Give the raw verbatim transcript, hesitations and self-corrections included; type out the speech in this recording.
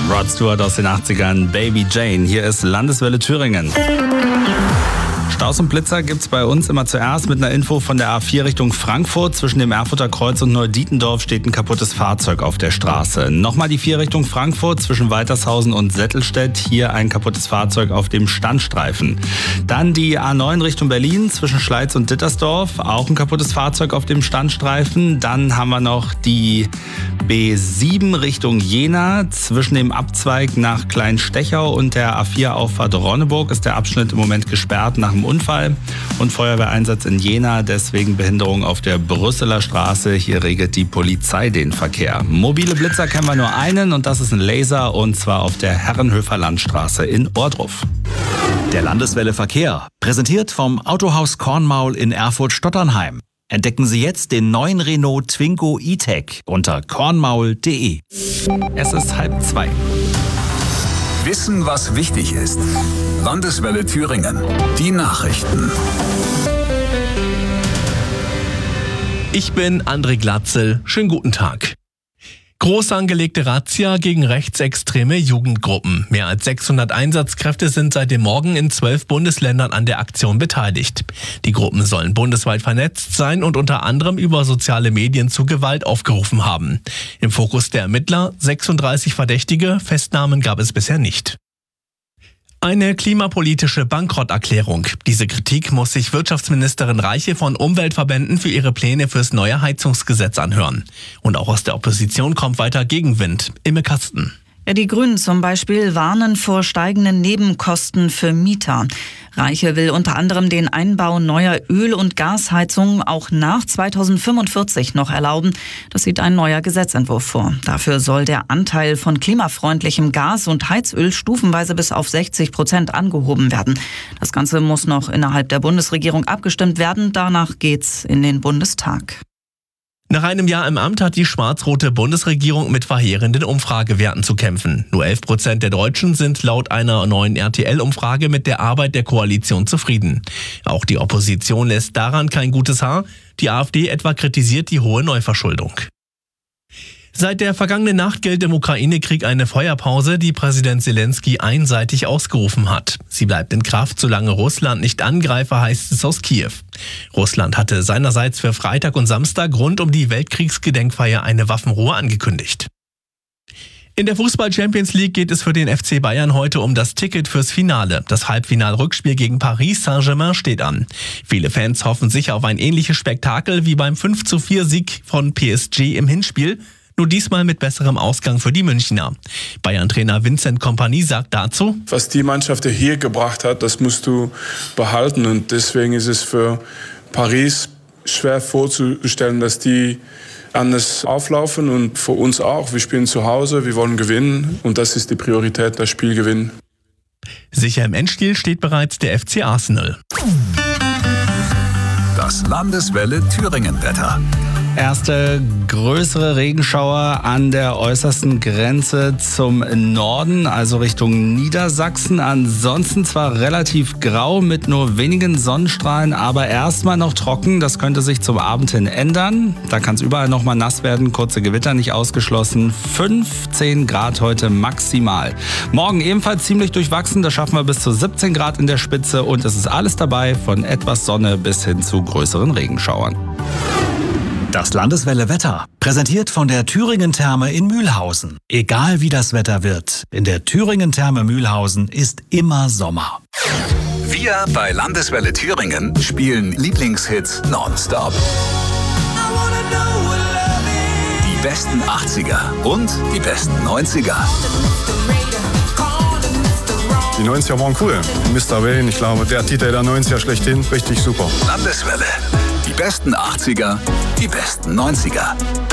Rod Stewart aus den achtzigern, Baby Jane. Hier ist Landeswelle Thüringen. Staus und Blitzer gibt's bei uns immer zuerst mit einer Info von der A vier Richtung Frankfurt. Zwischen dem Erfurter Kreuz und Neudietendorf steht ein kaputtes Fahrzeug auf der Straße. Nochmal die vier Richtung Frankfurt zwischen Weitershausen und Settelstedt. Hier ein kaputtes Fahrzeug auf dem Standstreifen. Dann die A neun Richtung Berlin zwischen Schleiz und Dittersdorf. Auch ein kaputtes Fahrzeug auf dem Standstreifen. Dann haben wir noch die B sieben Richtung Jena. Zwischen dem Abzweig nach Kleinstechau und der A vier Auffahrt Ronneburg ist der Abschnitt im Moment gesperrt nach dem Unfall und Feuerwehreinsatz in Jena, deswegen Behinderung auf der Brüsseler Straße. Hier regelt die Polizei den Verkehr. Mobile Blitzer kennen wir nur einen und das ist ein Laser und zwar auf der Herrenhöfer Landstraße in Ohrdruf. Der Landeswelle Verkehr, präsentiert vom Autohaus Kornmaul in Erfurt-Stotternheim. Entdecken Sie jetzt den neuen Renault Twingo E-Tech unter kornmaul punkt de. Es ist halb zwei. Wissen, was wichtig ist. Landeswelle Thüringen. Die Nachrichten. Ich bin André Glatzel. Schönen guten Tag. Groß angelegte Razzia gegen rechtsextreme Jugendgruppen. Mehr als sechshundert Einsatzkräfte sind seit dem Morgen in zwölf Bundesländern an der Aktion beteiligt. Die Gruppen sollen bundesweit vernetzt sein und unter anderem über soziale Medien zu Gewalt aufgerufen haben. Im Fokus der Ermittler sechsunddreißig Verdächtige, Festnahmen gab es bisher nicht. Eine klimapolitische Bankrotterklärung. Diese Kritik muss sich Wirtschaftsministerin Reiche von Umweltverbänden für ihre Pläne fürs neue Heizungsgesetz anhören. Und auch aus der Opposition kommt weiter Gegenwind. Imme Kasten. Ja, die Grünen zum Beispiel warnen vor steigenden Nebenkosten für Mieter. Reiche will unter anderem den Einbau neuer Öl- und Gasheizungen auch nach zweitausendfünfundvierzig noch erlauben. Das sieht ein neuer Gesetzentwurf vor. Dafür soll der Anteil von klimafreundlichem Gas und Heizöl stufenweise bis auf sechzig Prozent angehoben werden. Das Ganze muss noch innerhalb der Bundesregierung abgestimmt werden. Danach geht's in den Bundestag. Nach einem Jahr im Amt hat die schwarz-rote Bundesregierung mit verheerenden Umfragewerten zu kämpfen. Nur elf Prozent der Deutschen sind laut einer neuen R T L-Umfrage mit der Arbeit der Koalition zufrieden. Auch die Opposition lässt daran kein gutes Haar. Die AfD etwa kritisiert die hohe Neuverschuldung. Seit der vergangenen Nacht gilt im Ukraine-Krieg eine Feuerpause, die Präsident Zelensky einseitig ausgerufen hat. Sie bleibt in Kraft, solange Russland nicht angreife, heißt es aus Kiew. Russland hatte seinerseits für Freitag und Samstag rund um die Weltkriegsgedenkfeier eine Waffenruhe angekündigt. In der Fußball-Champions League geht es für den F C Bayern heute um das Ticket fürs Finale. Das Halbfinal-Rückspiel gegen Paris Saint-Germain steht an. Viele Fans hoffen sicher auf ein ähnliches Spektakel wie beim fünf zu vier Sieg von P S G im Hinspiel. Nur diesmal mit besserem Ausgang für die Münchner. Bayern-Trainer Vincent Kompany sagt dazu: Was die Mannschaft hier gebracht hat, das musst du behalten. Und deswegen ist es für Paris schwer vorzustellen, dass die anders auflaufen. Und für uns auch. Wir spielen zu Hause, wir wollen gewinnen. Und das ist die Priorität, das Spiel gewinnen. Sicher im Endspiel steht bereits der F C Arsenal. Das Landeswelle Thüringen-Wetter. Erste größere Regenschauer an der äußersten Grenze zum Norden, also Richtung Niedersachsen. Ansonsten zwar relativ grau mit nur wenigen Sonnenstrahlen, aber erstmal noch trocken. Das könnte sich zum Abend hin ändern. Da kann es überall noch mal nass werden, kurze Gewitter nicht ausgeschlossen. fünfzehn Grad heute maximal. Morgen ebenfalls ziemlich durchwachsen, da schaffen wir bis zu siebzehn Grad in der Spitze und es ist alles dabei, von etwas Sonne bis hin zu größeren Regenschauern. Das Landeswelle Wetter, präsentiert von der Thüringen Therme in Mühlhausen. Egal wie das Wetter wird, in der Thüringen Therme Mühlhausen ist immer Sommer. Wir bei Landeswelle Thüringen spielen Lieblingshits nonstop. Die besten achtziger und die besten neunziger. Die neunziger waren cool. Mister Wayne, ich glaube, der Titel der neunziger schlechthin, richtig super. Landeswelle. Die besten achtziger, die besten neunziger.